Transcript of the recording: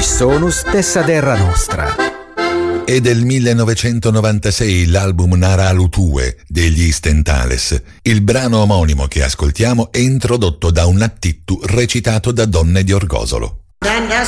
sonus dessa terra nostra. È del 1996 l'album Naralu Tue degli Stentales. Il brano omonimo che ascoltiamo è introdotto da un attittu recitato da Donne di Orgosolo. Danna